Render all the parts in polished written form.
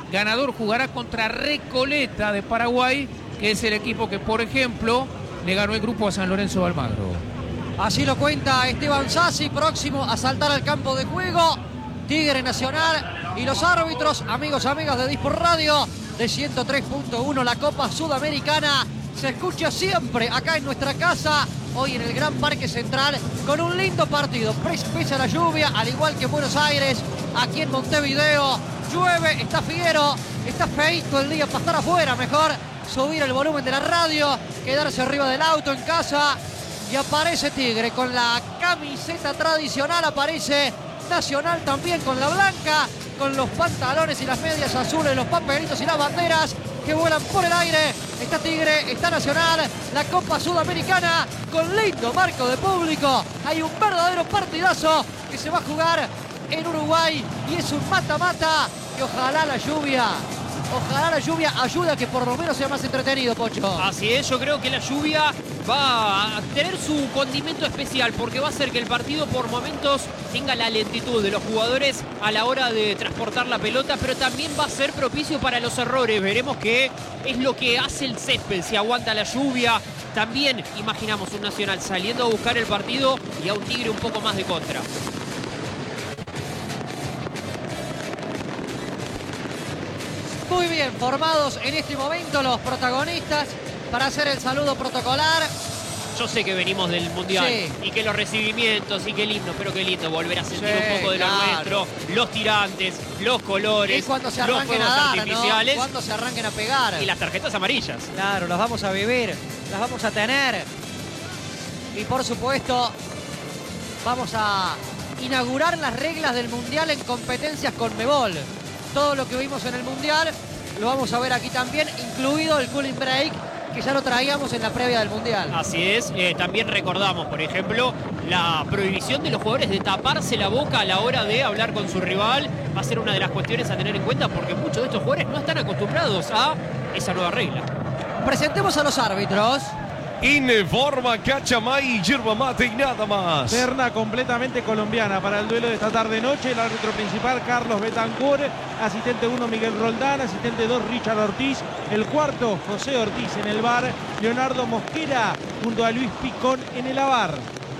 ganador jugará contra Recoleta de Paraguay, que es el equipo que, por ejemplo, le ganó el grupo a San Lorenzo de Almagro. Así lo cuenta Esteban Sassi, próximo a saltar al campo de juego. Tigre Nacional y los árbitros, amigos, amigas de Disport Radio, de 103.1, la Copa Sudamericana. Se escucha siempre acá en nuestra casa, hoy en el Gran Parque Central, con un lindo partido. Pese a la lluvia, al igual que en Buenos Aires, aquí en Montevideo, llueve, está Figuero, está feíto el día para estar afuera, mejor subir el volumen de la radio, quedarse arriba del auto en casa. Y aparece Tigre con la camiseta tradicional, aparece Nacional también con la blanca, con los pantalones y las medias azules, los papelitos y las banderas que vuelan por el aire. Está Tigre, está Nacional, la Copa Sudamericana con lindo marco de público. Hay un verdadero partidazo que se va a jugar en Uruguay y es un mata-mata que ojalá la lluvia ayude a que por lo menos sea más entretenido, Pocho. Así es, yo creo que la lluvia va a tener su condimento especial porque va a hacer que el partido por momentos tenga la lentitud de los jugadores a la hora de transportar la pelota, pero también va a ser propicio para los errores. Veremos qué es lo que hace el césped, si aguanta la lluvia. También imaginamos un Nacional saliendo a buscar el partido y a un Tigre un poco más de contra. Muy bien, formados en este momento los protagonistas para hacer el saludo protocolar. Yo sé que venimos del Mundial, sí, y que los recibimientos y qué lindo, pero qué lindo volver a sentir un poco de lo nuestro, los tirantes, los colores, y cuando se los arranquen fuegos a dar, artificiales, ¿no? Cuando se arranquen a pegar. y las tarjetas amarillas. Claro, las vamos a vivir, las vamos a tener. Y por supuesto, vamos a inaugurar las reglas del Mundial en competencias Conmebol. Todo lo que vimos en el Mundial lo vamos a ver aquí también, incluido el cooling break, que ya lo traíamos en la previa del Mundial. Así es, también recordamos, por ejemplo, la prohibición de los jugadores de taparse la boca a la hora de hablar con su rival. Va a ser una de las cuestiones a tener en cuenta porque muchos de estos jugadores no están acostumbrados a esa nueva regla. Presentemos a los árbitros. Informa Cachamay y yerba mate y nada más. Terna completamente colombiana para el duelo de esta tarde-noche. El árbitro principal, Carlos Betancourt. Asistente 1, Miguel Roldán. Asistente 2, Richard Ortiz. El cuarto, José Ortiz en el VAR. Leonardo Mosquera junto a Luis Picón en el AVAR.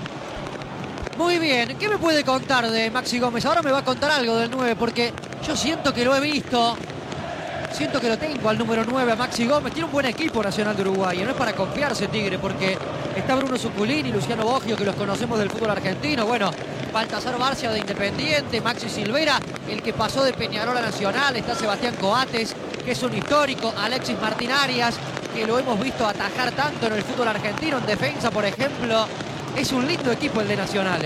Muy bien, ¿qué me puede contar de Maxi Gómez? Ahora me va a contar algo del 9 porque yo siento que lo he visto. Siento que lo tengo al número 9, a Maxi Gómez. Tiene un buen equipo Nacional de Uruguay. No es para confiarse, Tigre, porque está Bruno Zuculini, Luciano Boggio, que los conocemos del fútbol argentino. Bueno, Baltasar Barcia de Independiente, Maxi Silvera, el que pasó de Peñarol a Nacional. Está Sebastián Coates, que es un histórico. Alexis Martín Arias, que lo hemos visto atajar tanto en el fútbol argentino, en defensa, por ejemplo. Es un lindo equipo el de Nacional,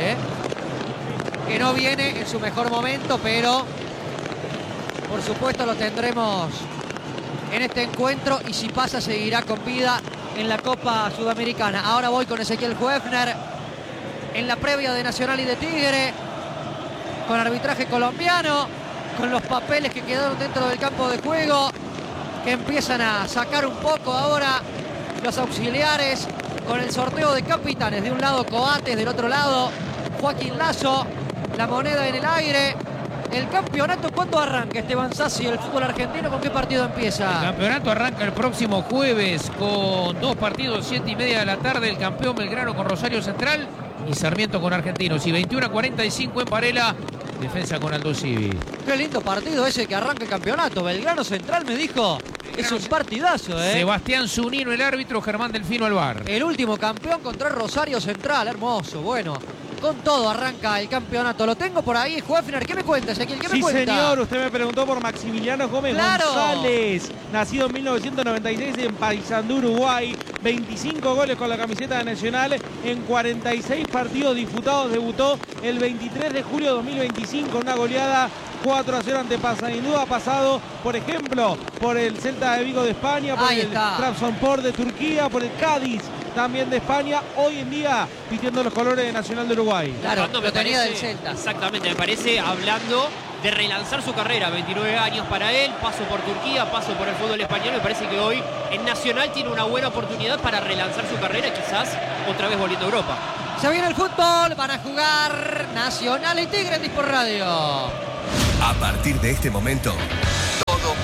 que no viene en su mejor momento, pero por supuesto lo tendremos en este encuentro y si pasa seguirá con vida en la Copa Sudamericana. Ahora voy con Ezequiel Huefner en la previa de Nacional y de Tigre, con arbitraje colombiano, con los papeles que quedaron dentro del campo de juego, que empiezan a sacar un poco ahora los auxiliares, con el sorteo de capitanes. De un lado Coates, del otro lado Joaquín Lazo, la moneda en el aire. El campeonato, ¿cuándo arranca, Esteban Sassi, el fútbol argentino? ¿Con qué partido empieza? El campeonato arranca el próximo jueves con 2 partidos, 7:30 de la tarde. El campeón Belgrano con Rosario Central y Sarmiento con Argentinos. Y 21:45 en Varela, Defensa con Aldo Civi. Qué lindo partido ese que arranca el campeonato. Belgrano Central me dijo. Es un partidazo, Sebastián Zunino el árbitro, Germán Delfino al VAR. El último campeón contra Rosario Central, hermoso, bueno. Con todo arranca el campeonato. Lo tengo por ahí, Huefner. ¿Qué me cuenta, Ezequiel? ¿Qué me cuenta? Sí, señor. Usted me preguntó por Maximiliano Gómez González. Nacido en 1996 en Paysandú, Uruguay. 25 goles con la camiseta de Nacional en 46 partidos disputados. Debutó el 23 de julio de 2025. Una goleada 4-0 ante Paysandú. Ha pasado, por ejemplo, por el Celta de Vigo de España, por el Trabzonspor de Turquía, por el Cádiz también de España, hoy en día vistiendo los colores de Nacional de Uruguay. Claro, lo tenía del Celta. Exactamente, me parece, hablando de relanzar su carrera, 29 años para él, paso por Turquía, paso por el fútbol español, me parece que hoy en Nacional tiene una buena oportunidad para relanzar su carrera, quizás otra vez volviendo a Europa. Se viene el fútbol, van a jugar Nacional y Tigre en Disport Radio. A partir de este momento, todo puede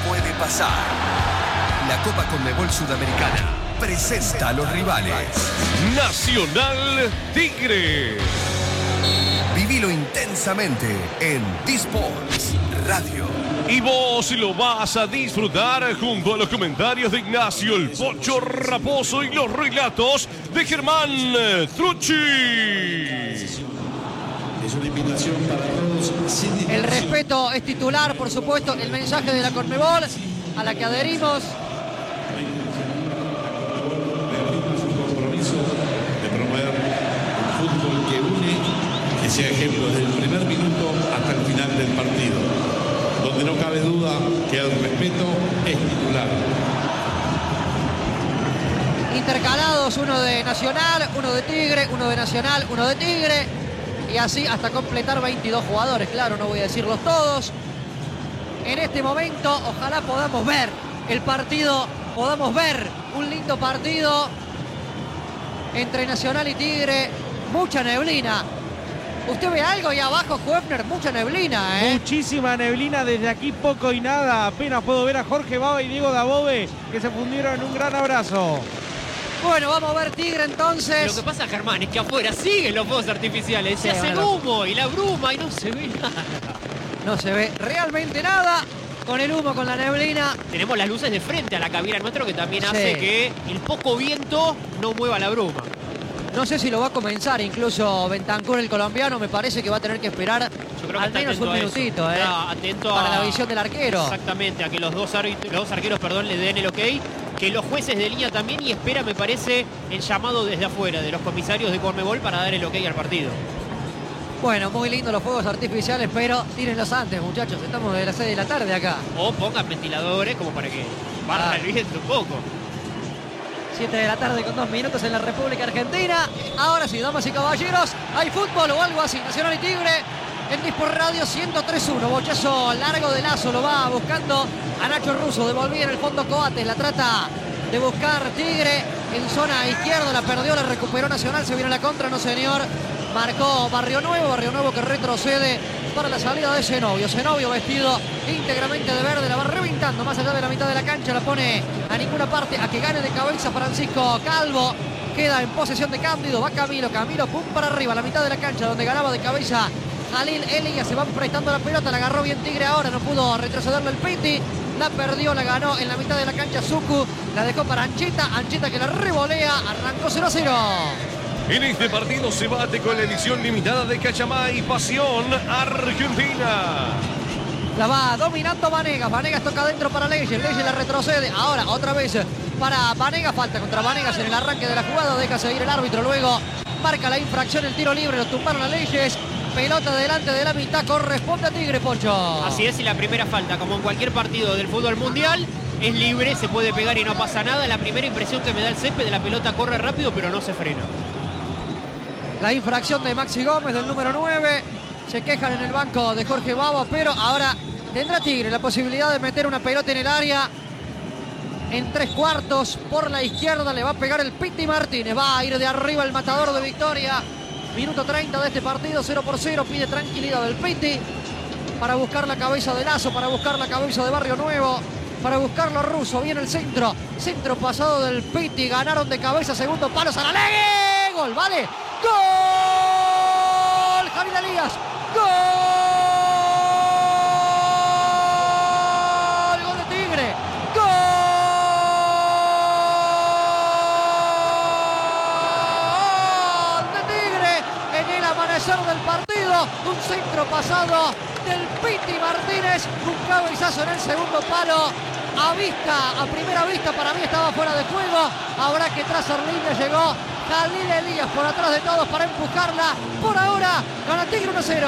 pasar. La Copa Conmebol Sudamericana presenta a los rivales. Nacional Tigre. Vivilo intensamente en D-Sports Radio. Y vos lo vas a disfrutar junto a los comentarios de Ignacio el Pocho Raposo y los relatos de Germán Trucci. Es una invitación para todos. El respeto es titular, por supuesto, el mensaje de la Conmebol a la que adherimos. Su compromiso de promover un fútbol que une, que sea ejemplo desde el primer minuto hasta el final del partido, donde no cabe duda que el respeto es titular. Intercalados, uno de Nacional, uno de Tigre, uno de Nacional, uno de Tigre. Y así hasta completar 22 jugadores. Claro, no voy a decirlos todos. En este momento, ojalá podamos ver el partido, podamos ver un lindo partido entre Nacional y Tigre. Mucha neblina. ¿Usted ve algo ahí abajo, Hoefner? Mucha neblina, ¿eh? Muchísima neblina, desde aquí poco y nada. Apenas puedo ver a Jorge Baba y Diego Dabove, que se fundieron en un gran abrazo. Bueno, vamos a ver Tigre entonces. Lo que pasa, Germán, es que afuera siguen los fuegos artificiales. Se hace humo y la bruma y no se ve nada. No se ve realmente nada con el humo, con la neblina. Tenemos las luces de frente a la cabina nuestro que también hace que el poco viento no mueva la bruma. No sé si lo va a comenzar incluso Bentancur, el colombiano. Me parece que va a tener que esperar al menos un minutito, atento para la visión del arquero. Exactamente, a que los dos arqueros le den el ok. Que los jueces de línea también, y espera, me parece, el llamado desde afuera de los comisarios de Conmebol para dar el ok al partido. Bueno, muy lindo los fuegos artificiales, pero tírenlos antes, muchachos. Estamos de las 6 de la tarde acá. O pongan ventiladores como para que barra el viento un poco. 7 de la tarde con 2 minutos en la República Argentina. Ahora sí, damas y caballeros, hay fútbol o algo así. Nacional y Tigre en D-Sports Radio 103.1. Bochazo largo de Lazo, lo va buscando a Nacho Russo. Devolvía en el fondo Coates, la trata de buscar Tigre en zona izquierda. La perdió, la recuperó Nacional. Se viene la contra, no señor. Marcó Barrio Nuevo que retrocede para la salida de Zenobio. Zenobio vestido íntegramente de verde, la va reventando más allá de la mitad de la cancha, la pone a ninguna parte, a que gane de cabeza Francisco Calvo. Queda en posesión de Cándido, va Camilo, pum para arriba, a la mitad de la cancha donde ganaba de cabeza Jalil Elías. Se van prestando la pelota, la agarró bien Tigre ahora, no pudo retrocederle el Piti. La perdió, la ganó en la mitad de la cancha Zucu, la dejó para Ancheta que la revolea, arrancó 0-0. En este partido se bate con la edición limitada de Cachamay, Pasión Argentina. La va dominando Vanegas toca adentro para Leyes la retrocede, ahora otra vez para Vanegas, falta contra Vanegas en el arranque de la jugada, deja seguir el árbitro, luego marca la infracción, el tiro libre, lo tumbaron a Leyes, pelota delante de la mitad, corresponde a Tigre, Pocho. Así es, y la primera falta, como en cualquier partido del fútbol mundial, es libre, se puede pegar y no pasa nada. La primera impresión que me da el césped de la pelota corre rápido, pero no se frena. La infracción de Maxi Gómez, del número 9. Se quejan en el banco de Jorge Baba, pero ahora tendrá Tigre la posibilidad de meter una pelota en el área. En 3/4 por la izquierda le va a pegar el Piti Martínez. Va a ir de arriba el matador de Victoria. Minuto 30 de este partido, 0-0. Pide tranquilidad del Piti para buscar la cabeza de Lazo, para buscar la cabeza de Barrio Nuevo, para buscarlo a Russo. Viene el centro. Centro pasado del Piti. Ganaron de cabeza, segundo palo. Saralegui. Gol, vale. ¡Gol! Jalil Elías. ¡Gol! ¡Gol de Tigre! ¡Gol de Tigre! En el amanecer del partido, un centro pasado del Piti Martínez, un cabezazo en el segundo palo. A primera vista, para mí estaba fuera de juego. Habrá que trazar línea, llegó Jalil Elías por atrás de todos para empujarla. Por ahora, gana Tigre 1-0.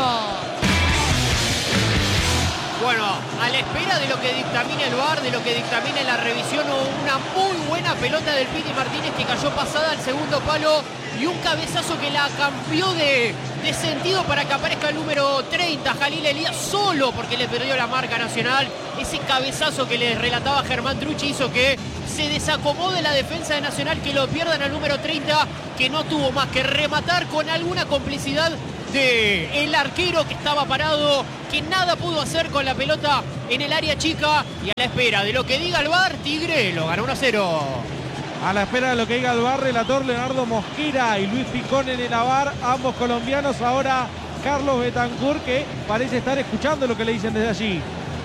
Bueno, a la espera de lo que dictamine el VAR, de lo que dictamine la revisión, una muy buena pelota del Piti Martínez que cayó pasada al segundo palo y un cabezazo que la cambió de sentido para que aparezca el número 30, Jalil Elías, solo porque le perdió la marca Nacional. Ese cabezazo que le relataba Germán Trucci hizo que se desacomode la defensa de Nacional, que lo pierdan al número 30, que no tuvo más que rematar con alguna complicidad del arquero que estaba parado, que nada pudo hacer con la pelota en el área chica, y a la espera de lo que diga el VAR, Tigre lo ganó 1-0. A la espera de lo que diga el VAR, relator Leonardo Mosquera y Luis Picón en el VAR, ambos colombianos. Ahora Carlos Betancur, que parece estar escuchando lo que le dicen desde allí.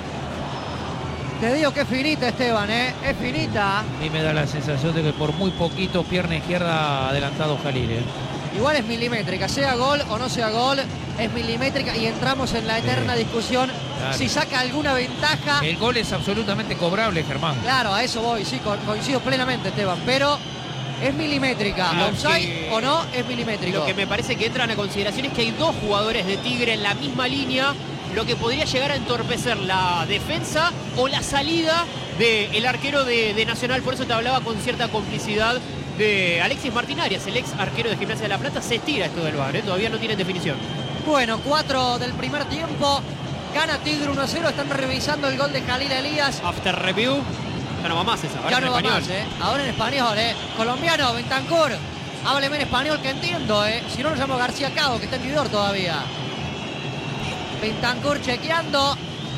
Te digo que es finita, Esteban, es finita. A mí me da la sensación de que por muy poquito pierna izquierda adelantado Jalil. Igual es milimétrica, sea gol o no sea gol, es milimétrica y entramos en la eterna discusión si saca alguna ventaja. El gol es absolutamente cobrable, Germán. Claro, a eso voy, sí, coincido plenamente, Esteban, pero es milimétrica. Offside o no, es milimétrico. Lo que me parece que entran a consideración es que hay dos jugadores de Tigre en la misma línea, lo que podría llegar a entorpecer la defensa o la salida del arquero de Nacional. Por eso te hablaba con cierta complicidad de Alexis Martín Arias, el ex arquero de Gimnasia de la Plata. Se estira esto del VAR, todavía no tiene definición. Bueno, 4 del primer tiempo, gana Tigre 1-0, están revisando el gol de Jalil Elías. After review, ya no va más esa, ahora ya en no español. Va más, ahora en español, colombiano, Bentancur, hábleme en español que entiendo, si no lo llamo García Cao, que está en Vidor todavía. Bentancur chequeando.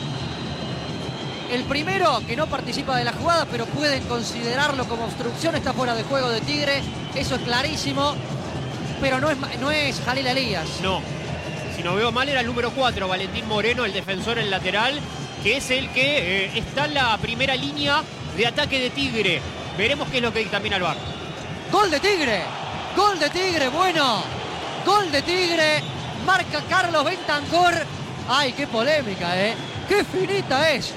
El primero que no participa de la jugada, pero pueden considerarlo como obstrucción, está fuera de juego de Tigre, eso es clarísimo, pero no es Jalil Elías. No, si no veo mal era el número 4, Valentín Moreno, el defensor, el lateral, que es el que está en la primera línea de ataque de Tigre. Veremos qué es lo que dictamina el VAR. Gol de Tigre, bueno, gol de Tigre, marca Carlos Bentancur. Ay, qué polémica, qué finita es,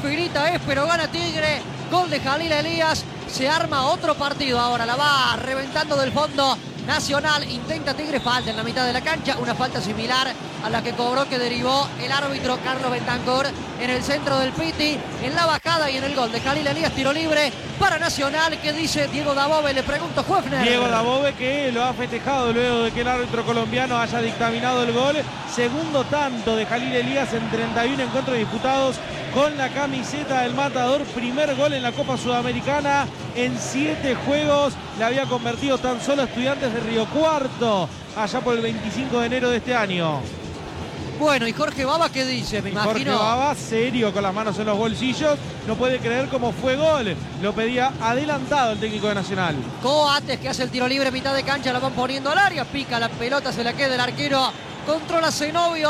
pero gana Tigre, gol de Jalil Elías, se arma otro partido ahora, la va reventando del fondo Nacional, intenta Tigre, falta en la mitad de la cancha, una falta similar a la que cobró, que derivó el árbitro Carlos Bentancur en el centro del Piti, en la bajada y en el gol de Jalil Elías, tiro libre para Nacional. ¿Qué dice Diego Dabove? Le pregunto, Juefner. Diego Dabove, que lo ha festejado luego de que el árbitro colombiano haya dictaminado el gol. Segundo tanto de Jalil Elías en 31 encuentros disputados con la camiseta del Matador. Primer gol en la Copa Sudamericana en 7 juegos. Le había convertido tan solo a Estudiantes de Río Cuarto allá por el 25 de enero de este año. Bueno, ¿y Jorge Baba qué dice? Me imagino. Jorge Baba, serio, con las manos en los bolsillos. No puede creer cómo fue gol. Lo pedía adelantado el técnico de Nacional. Coates, que hace el tiro libre, mitad de cancha, la van poniendo al área. Pica la pelota, se la queda el arquero. Controla Zenobio,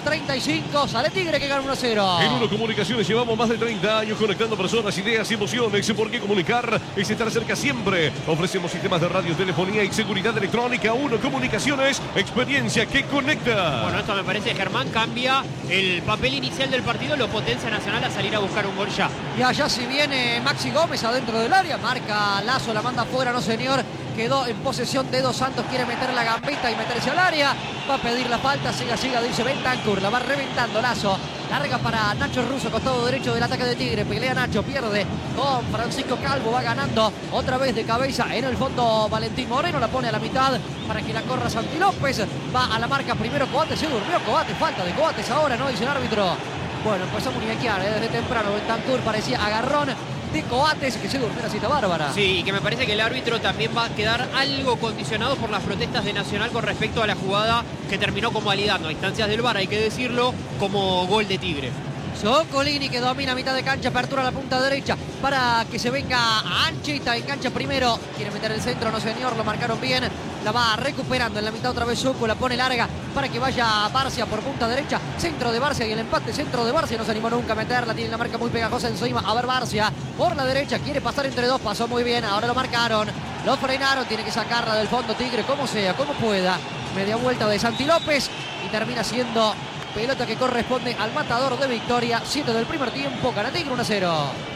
5:35, sale Tigre, que gana 1-0. En Uno Comunicaciones llevamos más de 30 años conectando personas, ideas y emociones. ¿Por qué comunicar? Es estar cerca siempre. Ofrecemos sistemas de radio, telefonía y seguridad electrónica. Uno Comunicaciones, experiencia que conecta. Bueno, esto me parece, Germán, cambia el papel inicial del partido, lo potencia Nacional a salir a buscar un gol ya. Y allá si viene Maxi Gómez adentro del área, marca Lazo, la manda afuera, no señor. Quedó en posesión de Dos Santos, quiere meter la gambeta y meterse al área. Va a pedir la falta, siga, dice Bentancur, la va reventando Lazo. Larga para Nacho Russo, costado derecho del ataque de Tigre. Pelea Nacho, pierde con Francisco Calvo, va ganando otra vez de cabeza. En el fondo Valentín Moreno, la pone a la mitad para que la corra Santi López. Va a la marca primero Coates, se durmió Coates, falta de Coates ahora, no dice el árbitro. Bueno, empezó a muñequear desde temprano. Bentancur parecía agarrón de Coates, que se durmió la cita bárbara. Sí, y que me parece que el árbitro también va a quedar algo condicionado por las protestas de Nacional con respecto a la jugada que terminó convalidando a instancias del VAR, hay que decirlo, como gol de Tigre. Zoccolini, que domina a mitad de cancha, apertura a la punta derecha para que se venga a Anchita, en cancha primero, quiere meter el centro, no señor, lo marcaron bien, la va recuperando en la mitad otra vez Zucco, la pone larga para que vaya Barcia por punta derecha, centro de Barcia y el empate, centro de Barcia, no se animó nunca a meterla, tiene la marca muy pegajosa encima, a ver Barcia por la derecha, quiere pasar entre dos, pasó muy bien, ahora lo marcaron, lo frenaron, tiene que sacarla del fondo Tigre, como sea, como pueda, media vuelta de Santi López y termina siendo pelota que corresponde al Matador de Victoria. 7 del primer tiempo, gana Tigre 1-0.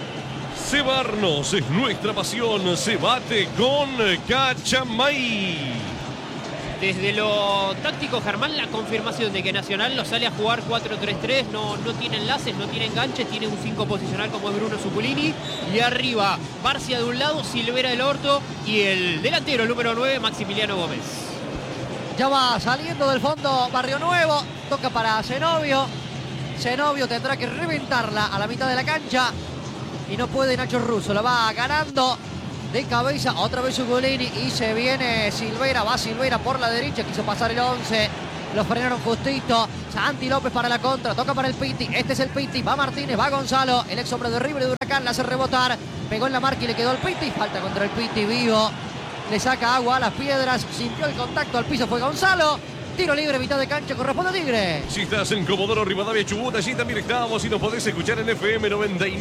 Cebarnos es nuestra pasión. Se bate con Cachamay. Desde lo táctico, Germán, la confirmación de que Nacional lo sale a jugar 4-3-3, no tiene enlaces, no tiene enganches, tiene un 5 posicional como es Bruno Zuccolini. Y arriba, Barcia de un lado, Silvera del Orto y el delantero, el número 9, Maximiliano Gómez. Ya va saliendo del fondo Barrio Nuevo, toca para Zenobio. Zenobio tendrá que reventarla a la mitad de la cancha y no puede Nacho Russo, la va ganando de cabeza, otra vez Zuccolini y se viene Silvera, va Silvera por la derecha, quiso pasar el 11 Lo frenaron justito. Santi López para la contra. Toca para el Piti. Este es el Piti. Va Martínez, va Gonzalo. El ex hombre de River de Huracán la hace rebotar. Pegó en la marca y le quedó al Piti. Falta contra el Piti vivo. Le saca agua a las piedras. Sintió el contacto al piso. Fue Gonzalo. Tiro libre, mitad de cancha, corresponde a Tigre. Si estás en Comodoro Rivadavia, Chubut, allí también estamos y nos podés escuchar en FM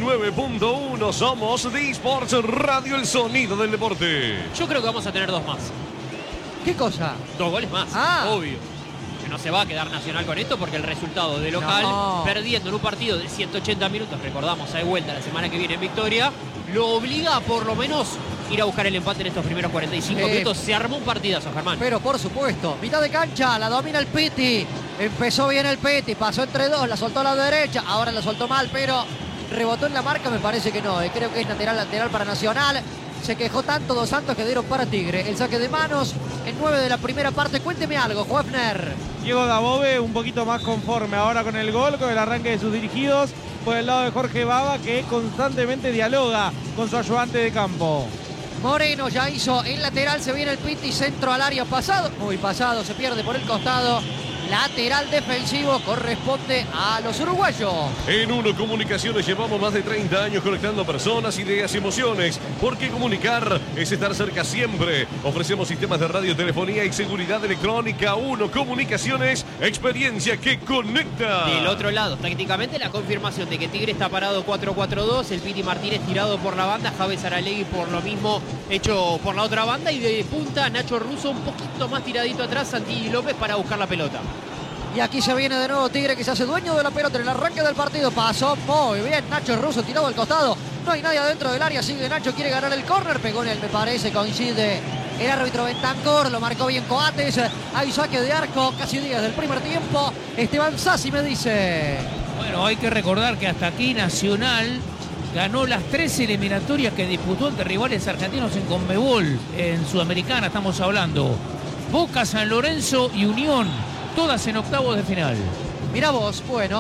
99.1. Somos The Sports Radio, el sonido del deporte. Yo creo que vamos a tener 2 más. ¿Qué cosa? 2 goles más, obvio. Que no se va a quedar Nacional con esto porque el resultado de local, perdiendo en un partido de 180 minutos, recordamos, hay vuelta la semana que viene en Victoria, lo obliga a por lo menos ir a buscar el empate en estos primeros 45 minutos. Se armó un partidazo, Germán. Pero por supuesto, mitad de cancha, la domina el Piti. Empezó bien el Piti, pasó entre dos, la soltó a la derecha, ahora la soltó mal, pero rebotó en la marca, me parece que no. Creo que es lateral para Nacional. Se quejó tanto Dos Santos que dieron para Tigre. El saque de manos en 9 de la primera parte. Cuénteme algo, Juefner. Diego Dabove un poquito más conforme ahora con el gol, con el arranque de sus dirigidos por el lado de Jorge Baba, que constantemente dialoga con su ayudante de campo. Moreno ya hizo el lateral, se viene el Piti, centro al área pasado. Muy pasado, se pierde por el costado. Lateral defensivo corresponde a los uruguayos. En Uno Comunicaciones llevamos más de 30 años conectando personas, ideas y emociones. Porque comunicar es estar cerca siempre. Ofrecemos sistemas de radio, telefonía y seguridad electrónica. Uno Comunicaciones, experiencia que conecta. Del otro lado, tácticamente la confirmación de que Tigre está parado 4-4-2. El Piti Martínez tirado por la banda. Javes Aralegui por lo mismo hecho por la otra banda. Y de punta Nacho Russo un poquito más tiradito atrás. Santi López para buscar la pelota. Y aquí se viene de nuevo Tigre, que se hace dueño de la pelota en el arranque del partido. Pasó muy bien Nacho Russo, tirado al costado. No hay nadie adentro del área, sigue Nacho, quiere ganar el córner. Pegó en él, me parece, coincide el árbitro Bentancor. Lo marcó bien Coates. Hay saque de arco, casi 10 del primer tiempo. Esteban Sassi me dice. Bueno, hay que recordar que hasta aquí Nacional ganó las 3 eliminatorias que disputó ante rivales argentinos en Conmebol, en Sudamericana estamos hablando. Boca, San Lorenzo y Unión, todas en octavos de final. Mirá vos, bueno,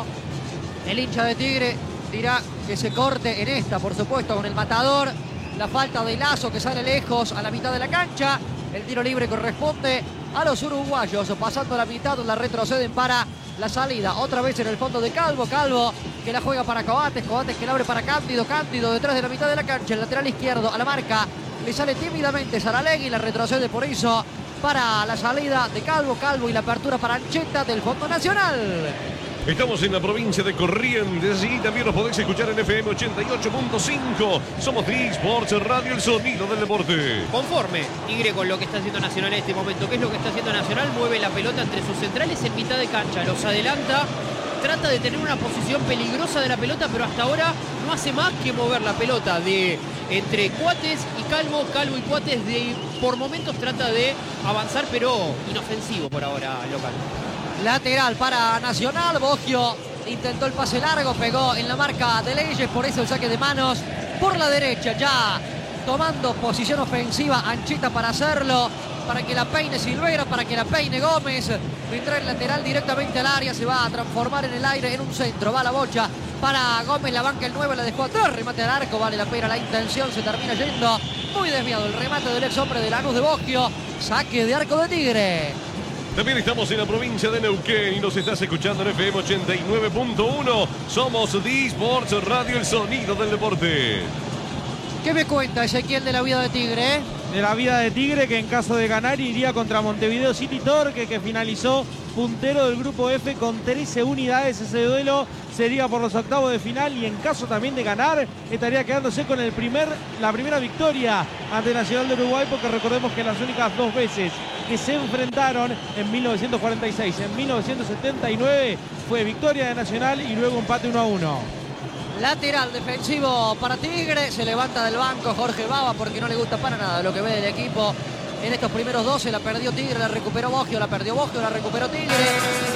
el hincha de Tigre dirá que se corte en esta, por supuesto, con el matador. La falta de Lazo que sale lejos a la mitad de la cancha. El tiro libre corresponde a los uruguayos. Pasando la mitad, la retroceden para la salida. Otra vez en el fondo de Calvo. Calvo que la juega para Coates. Coates que la abre para Cándido. Cándido detrás de la mitad de la cancha. El lateral izquierdo a la marca. Le sale tímidamente Saralegui. La retrocede por eso para la salida de Calvo. Calvo y la apertura para Ancheta del Fondo Nacional. Estamos en la provincia de Corrientes y también nos podéis escuchar en FM 88.5. Somos The Sports Radio, el sonido del deporte. Conforme Tigre con lo que está haciendo Nacional en este momento. ¿Qué es lo que está haciendo Nacional? Mueve la pelota entre sus centrales en mitad de cancha. Los adelanta, trata de tener una posición peligrosa de la pelota, pero hasta ahora no hace más que mover la pelota de entre Coates y Calvo. Calvo y Coates por momentos trata de avanzar, pero inofensivo por ahora local. Lateral para Nacional. Boggio intentó el pase largo, pegó en la marca de Leyes, por eso el saque de manos por la derecha. Ya tomando posición ofensiva Ancheta para hacerlo, para que la peine Silveira, para que la peine Gómez. Vendrá el lateral directamente al área, se va a transformar en el aire en un centro. Va la bocha para Gómez, la banca el 9, la dejó atrás, remate al arco, vale la pena la intención, se termina yendo. Muy desviado el remate del ex hombre de Lanús de Boggio. Saque de arco de Tigre. También estamos en la provincia de Neuquén y nos estás escuchando en FM 89.1. Somos The Sports Radio, el sonido del deporte. ¿Qué me cuenta Ezequiel de la vida de Tigre? De la vida de Tigre, que en caso de ganar iría contra Montevideo City Torque, que finalizó puntero del grupo F con 13 unidades. Ese duelo sería por los octavos de final y en caso también de ganar estaría quedándose con la primera victoria ante Nacional de Uruguay, porque recordemos que las únicas 2 veces que se enfrentaron en 1946, en 1979 fue victoria de Nacional y luego empate 1-1. Lateral defensivo para Tigre, se levanta del banco Jorge Baba porque no le gusta para nada lo que ve del equipo en estos primeros 12. La perdió Tigre, la recuperó Boggio, la perdió Boggio, la recuperó Tigre.